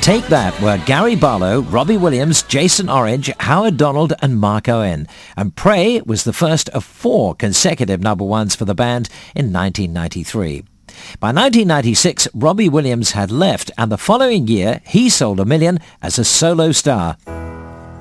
Take That were Gary Barlow, Robbie Williams, Jason Orange, Howard Donald and Mark Owen. And Pray was the first of 4 consecutive number ones for the band in 1993. By 1996, Robbie Williams had left, and the following year he sold 1 million as a solo star.